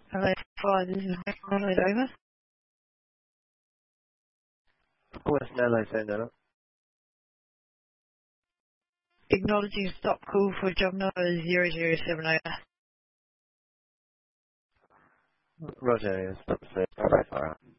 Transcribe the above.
Hello, fire, this is Ronald over. West Nello Sendero. Acknowledging stop call for job number 0070. Roger, stop the Alright, alright.